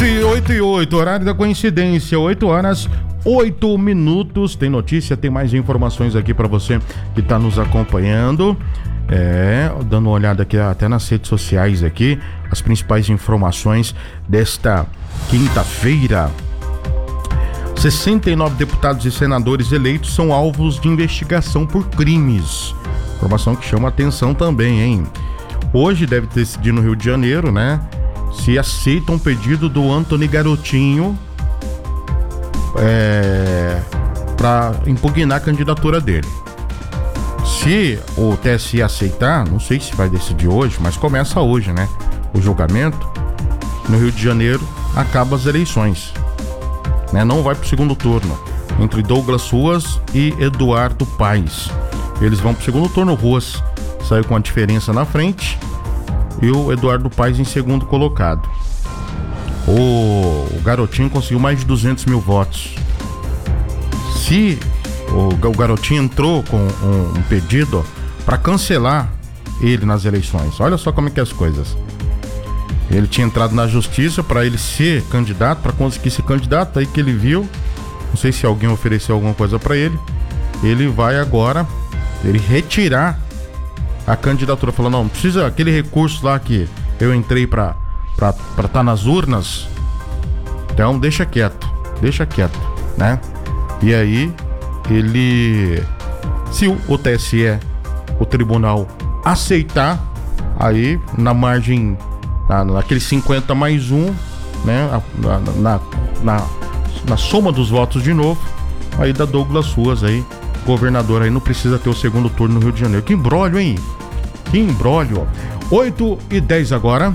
8 horário da coincidência, 8h08. Tem notícia, tem mais informações aqui pra você que tá nos acompanhando. Dando uma olhada aqui até nas redes sociais aqui, as principais informações desta quinta-feira. 69 deputados e senadores eleitos são alvos de investigação por crimes. Informação que chama atenção também, hein? Hoje deve decidir no Rio de Janeiro, né? Se aceita um pedido do Antony Garotinho para impugnar a candidatura dele. Se o TSE aceitar, não sei se vai decidir hoje, mas começa hoje, né? O julgamento. No Rio de Janeiro, acaba as eleições. Né? Não vai pro segundo turno. Entre Douglas Ruas e Eduardo Paes. Eles vão pro segundo turno. Ruas saiu com a diferença na frente. E o Eduardo Paes em segundo colocado. O Garotinho conseguiu mais de 200 mil votos. Se o Garotinho entrou com um pedido para cancelar ele nas eleições. Olha só como é que é as coisas. Ele tinha entrado na justiça para ele ser candidato, para conseguir ser candidato, aí que ele viu, não sei se alguém ofereceu alguma coisa para ele, ele vai agora, ele retirar a candidatura, falou, não precisa, aquele recurso lá que eu entrei para estar nas urnas, então deixa quieto, né? E aí, ele, se o TSE, o tribunal aceitar, aí na margem, naquele 50 mais 1, né? Na soma dos votos de novo, aí da Douglas Ruas aí, governador aí, não precisa ter o segundo turno no Rio de Janeiro. Que imbróglio, hein? Que imbróglio. 8h10 agora.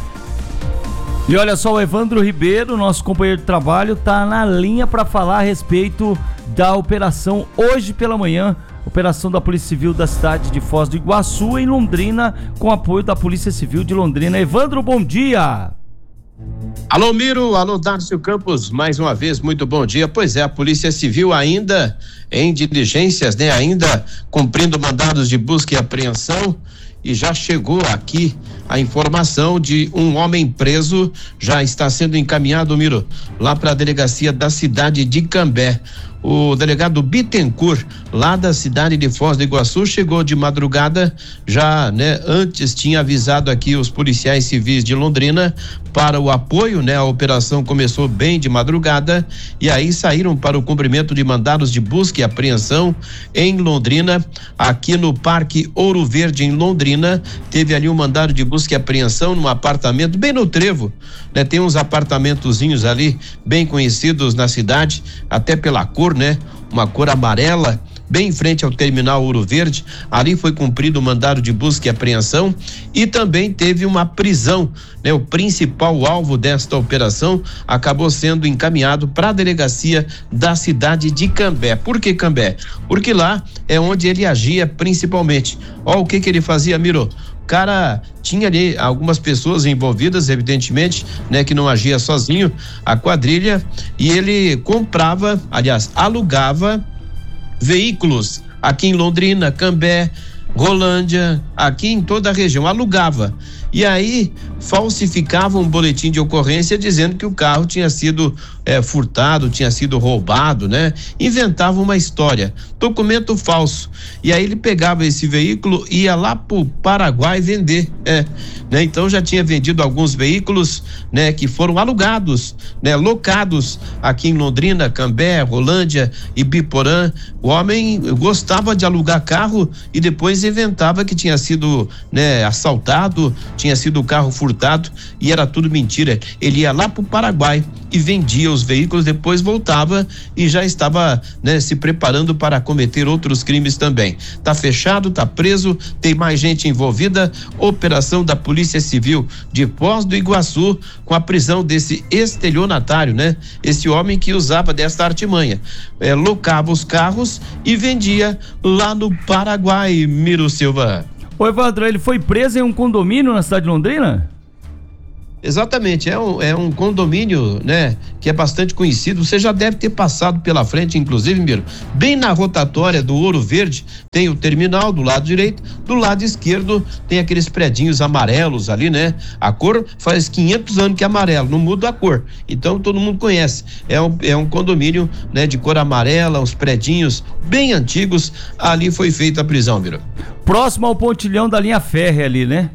E olha só, o Evandro Ribeiro, nosso companheiro de trabalho, tá na linha para falar a respeito da operação hoje pela manhã, operação da Polícia Civil da cidade de Foz do Iguaçu, em Londrina, com apoio da Polícia Civil de Londrina. Evandro, bom dia! Alô, Miro, alô, Darcio Campos, mais uma vez, muito bom dia. Pois é, a Polícia Civil ainda em diligências, né? Ainda cumprindo mandados de busca e apreensão, e já chegou aqui a informação de um homem preso, já está sendo encaminhado, Miro, lá para a delegacia da cidade de Cambé. O delegado Bittencourt, lá da cidade de Foz do Iguaçu, chegou de madrugada, já, né, antes tinha avisado aqui os policiais civis de Londrina para o apoio, né? A operação começou bem de madrugada e aí saíram para o cumprimento de mandados de busca e apreensão em Londrina, aqui no Parque Ouro Verde, em Londrina. Teve ali um mandado de busca e apreensão num apartamento bem no Trevo, né? Tem uns apartamentozinhos ali bem conhecidos na cidade, até pela cor, né? Uma cor amarela, bem em frente ao terminal Ouro Verde. Ali foi cumprido o mandado de busca e apreensão e também teve uma prisão, né? O principal alvo desta operação acabou sendo encaminhado para a delegacia da cidade de Cambé. Por que Cambé? Porque lá é onde ele agia principalmente. Ó, o que ele fazia, Miro? O cara tinha ali algumas pessoas envolvidas, evidentemente, né, que não agia sozinho, a quadrilha, e ele comprava, aliás, alugava veículos aqui em Londrina, Cambé, Rolândia, aqui em toda a região, alugava. E aí falsificava um boletim de ocorrência dizendo que o carro tinha sido furtado, tinha sido roubado, né? Inventava uma história, documento falso. E aí ele pegava esse veículo e ia lá pro Paraguai vender, né? Então já tinha vendido alguns veículos, né? Que foram alugados, né? Locados aqui em Londrina, Cambé, Rolândia e Biporã. O homem gostava de alugar carro e depois inventava que tinha sido, né, assaltado, tinha sido o carro furtado e era tudo mentira. Ele ia lá pro Paraguai e vendia os veículos, depois voltava e já estava, né, se preparando para cometer outros crimes também. Tá fechado, tá preso, tem mais gente envolvida. Operação da Polícia Civil de Foz do Iguaçu com a prisão desse estelionatário, né? Esse homem que usava desta artimanha, locava os carros e vendia lá no Paraguai. Miro Silva. Ô Evandro, ele foi preso em um condomínio na cidade de Londrina? Exatamente, é um condomínio, né, que é bastante conhecido. Você já deve ter passado pela frente, inclusive, Miro, bem na rotatória do Ouro Verde, tem o terminal do lado direito, do lado esquerdo tem aqueles predinhos amarelos ali, né? A cor faz 500 anos que é amarelo, não muda a cor. Então todo mundo conhece. É um condomínio, né, de cor amarela, uns predinhos bem antigos. Ali foi feita a prisão, Miro. Próximo ao pontilhão da linha férrea ali, né?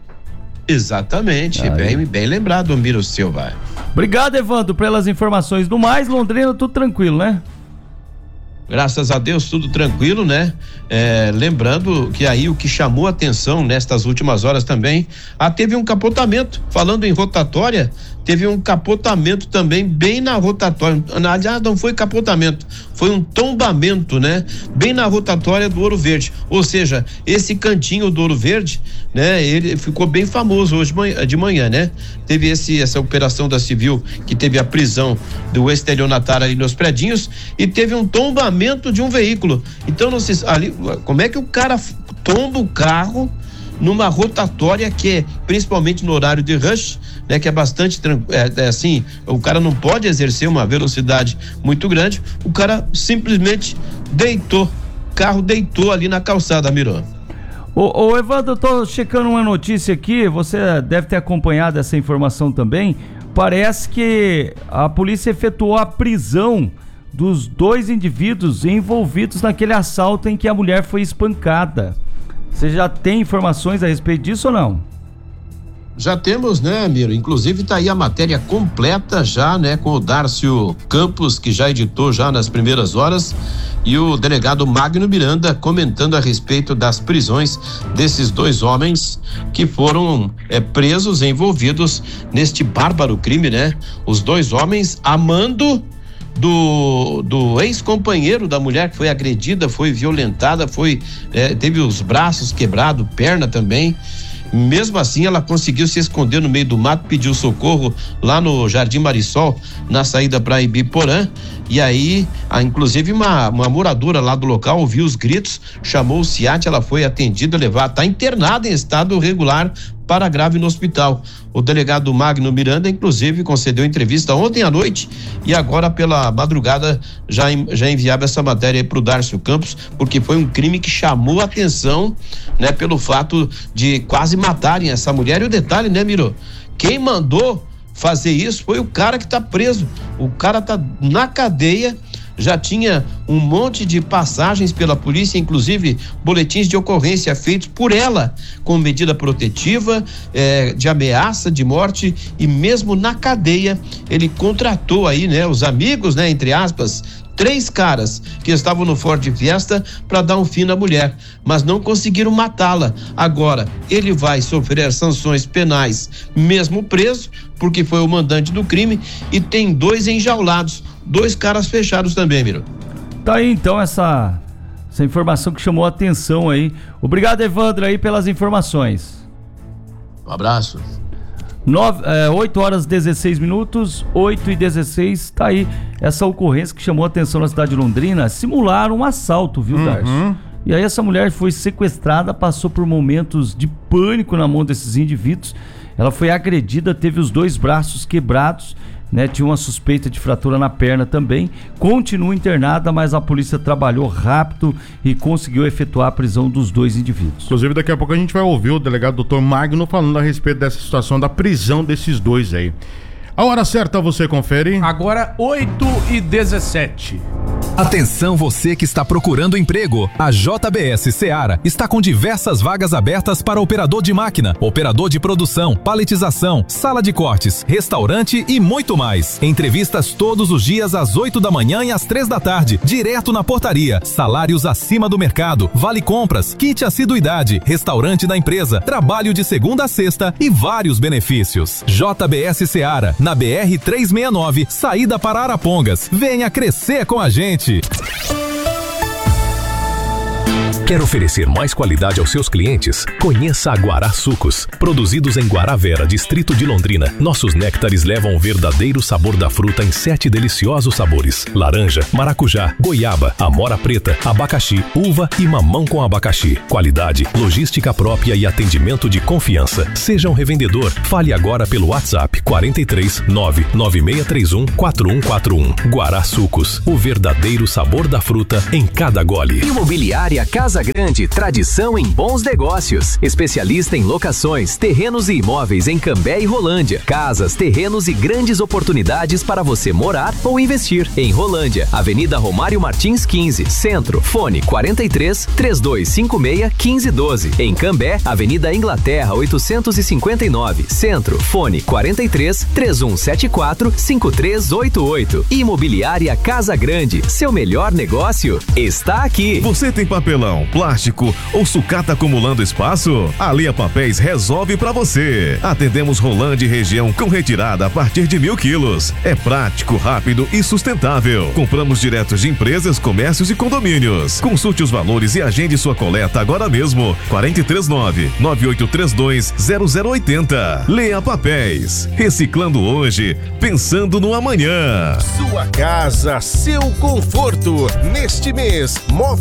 Exatamente, bem lembrado, Miro Silva. Obrigado, Evandro, pelas informações. No mais, Londrina, tudo tranquilo, né? Graças a Deus, tudo tranquilo, né? Lembrando que aí o que chamou a atenção nestas últimas horas também, teve um capotamento, falando em rotatória, teve um capotamento também bem na rotatória. Não foi capotamento, foi um tombamento, né? Bem na rotatória do Ouro Verde. Ou seja, esse cantinho do Ouro Verde, né? Ele ficou bem famoso hoje de manhã, né? Teve essa operação da Civil, que teve a prisão do estelionatário ali nos predinhos, e teve um tombamento de um veículo. Então, não sei, ali, como é que o cara tomba o carro numa rotatória que é, principalmente no horário de rush, né, que é bastante assim, o cara não pode exercer uma velocidade muito grande, o cara simplesmente o carro deitou ali na calçada, Miró. Ô Evandro, eu tô checando uma notícia aqui, você deve ter acompanhado essa informação também. Parece que a polícia efetuou a prisão dos 2 indivíduos envolvidos naquele assalto em que a mulher foi espancada. Você já tem informações a respeito disso ou não? Já temos, né, Miro? Inclusive tá aí a matéria completa já, né, com o Dárcio Campos, que já editou já nas primeiras horas, e o delegado Magno Miranda comentando a respeito das prisões desses 2 homens que foram presos, envolvidos neste bárbaro crime, né? Os 2 homens amando do ex-companheiro da mulher que foi agredida, foi violentada, teve os braços quebrados, perna também. Mesmo assim, ela conseguiu se esconder no meio do mato, pediu socorro lá no Jardim Marisol, na saída para Ibiporã. E aí, inclusive uma moradora lá do local ouviu os gritos, chamou o SIAT, ela foi atendida, está internada em estado regular para grave no hospital. O delegado Magno Miranda, inclusive, concedeu entrevista ontem à noite e agora pela madrugada já enviava essa matéria para o Dárcio Campos, porque foi um crime que chamou a atenção, né, pelo fato de quase matarem essa mulher. E o detalhe, né, Miro? Quem mandou fazer isso foi o cara que está preso. O cara está na cadeia, já tinha um monte de passagens pela polícia, inclusive boletins de ocorrência feitos por ela, com medida protetiva, de ameaça de morte, e mesmo na cadeia ele contratou aí, né, os amigos, né, entre aspas, 3 caras que estavam no Ford Fiesta para dar um fim na mulher, mas não conseguiram matá-la. Agora ele vai sofrer sanções penais mesmo preso, porque foi o mandante do crime, e tem 2 enjaulados, 2 caras fechados também, Miro. Tá aí então essa informação que chamou a atenção aí. Obrigado, Evandro, aí pelas informações. Um abraço. 8h16, 8h16, tá aí essa ocorrência que chamou a atenção na cidade de Londrina. Simularam um assalto, viu, Darcio? E aí essa mulher foi sequestrada, passou por momentos de pânico na mão desses indivíduos. Ela foi agredida, teve os 2 braços quebrados, né? Tinha uma suspeita de fratura na perna também. Continua internada, mas a polícia trabalhou rápido e conseguiu efetuar a prisão dos 2 indivíduos. Inclusive, daqui a pouco a gente vai ouvir o delegado Dr. Magno falando a respeito dessa situação da prisão desses 2 aí. A hora certa você confere. Agora 8h17. Atenção, você que está procurando emprego. A JBS Seara está com diversas vagas abertas para operador de máquina, operador de produção, paletização, sala de cortes, restaurante e muito mais. Entrevistas todos os dias às 8 da manhã e às 3 da tarde, direto na portaria. Salários acima do mercado, vale compras, kit assiduidade, restaurante da empresa, trabalho de segunda a sexta e vários benefícios. JBS Seara, na BR 369, saída para Arapongas. Venha crescer com a gente. Quer oferecer mais qualidade aos seus clientes? Conheça a Guará Sucos. Produzidos em Guaravera, distrito de Londrina, nossos néctares levam o verdadeiro sabor da fruta em 7 deliciosos sabores: laranja, maracujá, goiaba, amora preta, abacaxi, uva e mamão com abacaxi. Qualidade, logística própria e atendimento de confiança. Seja um revendedor. Fale agora pelo WhatsApp 43 99631 4141. Guará Sucos, o verdadeiro sabor da fruta em cada gole. Imobiliária Casa Grande, tradição em bons negócios. Especialista em locações, terrenos e imóveis em Cambé e Rolândia. Casas, terrenos e grandes oportunidades para você morar ou investir. Em Rolândia, Avenida Romário Martins 15, Centro. Fone 43 3256 1512. Em Cambé, Avenida Inglaterra 859, Centro. Fone 43 3174 5388. Imobiliária Casa Grande, seu melhor negócio está aqui. Você tem papelão, plástico ou sucata acumulando espaço? A Lea Papéis resolve pra você. Atendemos Rolândia e região com retirada a partir de 1.000 quilos. É prático, rápido e sustentável. Compramos direto de empresas, comércios e condomínios. Consulte os valores e agende sua coleta agora mesmo. 439-9832-0080. Lea Papéis. Reciclando hoje, pensando no amanhã. Sua casa, seu conforto. Neste mês,